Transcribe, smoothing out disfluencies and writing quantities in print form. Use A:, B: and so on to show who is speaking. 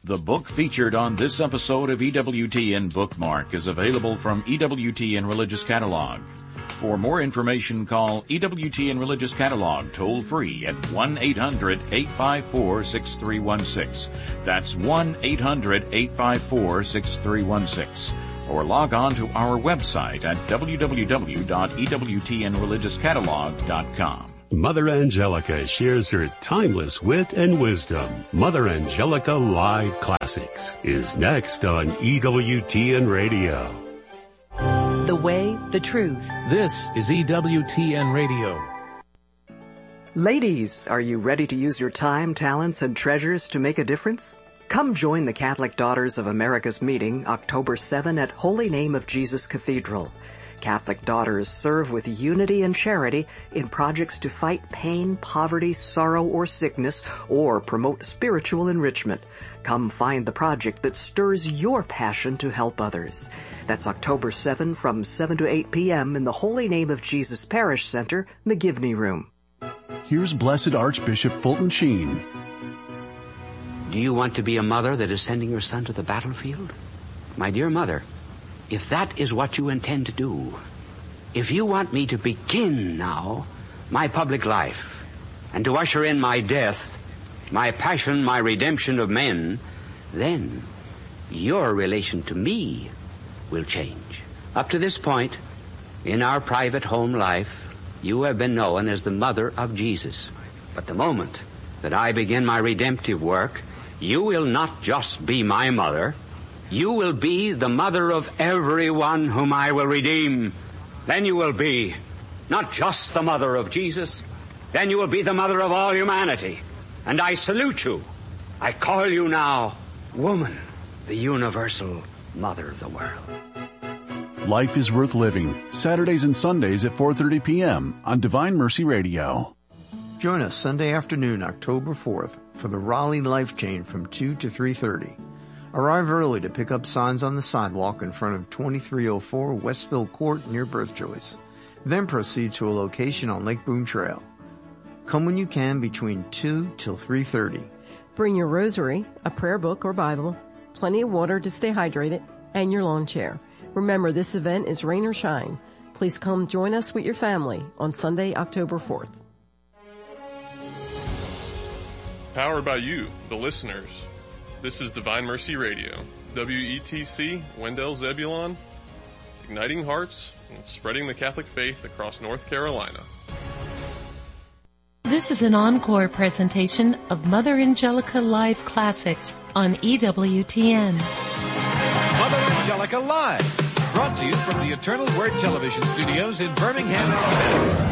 A: The book featured on this episode of EWTN Bookmark is available from EWTN Religious Catalog. For more information, call EWTN Religious Catalog toll-free at 1-800-854-6316. That's 1-800-854-6316. Or log on to our website at www.ewtnreligiouscatalog.com.
B: Mother Angelica shares her timeless wit and wisdom. Mother Angelica Live Classics is next on EWTN Radio.
C: The way, the truth.
D: This is EWTN Radio.
E: Ladies, are you ready to use your time, talents, and treasures to make a difference? Come join the Catholic Daughters of America's meeting October 7 at Holy Name of Jesus Cathedral. Catholic Daughters serve with unity and charity in projects to fight pain, poverty, sorrow, or sickness, or promote spiritual enrichment. Come find the project that stirs your passion to help others. That's October 7 from 7 to 8 p.m. in the Holy Name of Jesus Parish Center, McGivney Room.
F: Here's Blessed Archbishop Fulton Sheen.
G: Do you want to be a mother that is sending your son to the battlefield? My dear mother, if that is what you intend to do, if you want me to begin now my public life and to usher in my death, my passion, my redemption of men, then your relation to me will change. Up to this point, in our private home life, you have been known as the mother of Jesus. But the moment that I begin my redemptive work, you will not just be my mother. You will be the mother of everyone whom I will redeem. Then you will be not just the mother of Jesus, then you will be the mother of all humanity. And I salute you. I call you now woman, the universal mother of the world.
F: Life is Worth Living, Saturdays and Sundays at 4:30 p.m. on Divine Mercy Radio.
H: Join us Sunday afternoon, October 4th, for the Raleigh Life Chain from 2 to 3:30. Arrive early to pick up signs on the sidewalk in front of 2304 Westville Court near Birth Choice. Then proceed to a location on Lake Boone Trail. Come when you can between 2 till 3:30.
I: Bring your rosary, a prayer book or Bible, plenty of water to stay hydrated, and your lawn chair. Remember, this event is rain or shine. Please come join us with your family on Sunday, October 4th.
J: Powered by you, the listeners. This is Divine Mercy Radio, WETC, Wendell Zebulon, igniting hearts and spreading the Catholic faith across North Carolina.
K: This is an encore presentation of Mother Angelica Live Classics on EWTN.
L: Mother Angelica Live, brought to you from the Eternal Word Television Studios in Birmingham, Alabama.